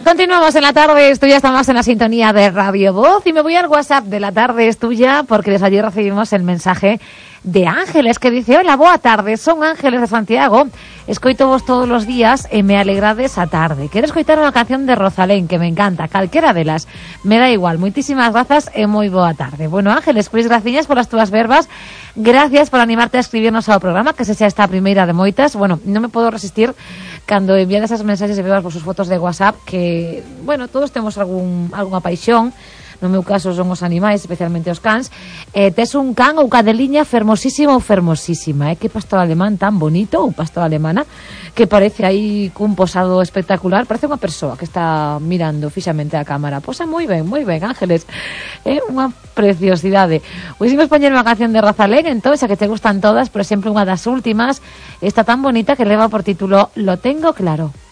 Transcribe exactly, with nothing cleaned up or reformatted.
Continuamos en la tarde, es tuya, estamos en la sintonía de Radio Voz y me voy al WhatsApp de la tarde es tuya porque desde ayer recibimos el mensaje de Ángeles que dice: hola, boa tarde, son Ángeles de Santiago, escoito vos todos los días e me alegrades a tarde. Quero escoitar unha canción de Rosalén que me encanta, calquera delas, me da igual, moitísimas grazas e moi boa tarde. Bueno, Ángeles, pois graciñas polas túas verbas, gracias por animarte a escribirnos ao programa, que se xa esta a primeira de moitas. Bueno, non me podo resistir cando enviades esas mensaxes e veo as vosas fotos de WhatsApp que, bueno, todos temos algún, algunha paixón. No meu caso son os animais, especialmente os cans. Eh, tes un can ou cadeliña fermosísima ou fermosísima, eh? Que pastor alemán tan bonito, ou pastor alemana, que parece aí cun posado espectacular. Parece unha persoa que está mirando fixamente a cámara. Posa moi ben, moi ben, Ángeles. É eh, unha preciosidade. Pois imos poñer unha canción de Rosalén, entón, xa que te gustan todas, por exemplo, unha das últimas, está tan bonita que leva por título Lo tengo claro.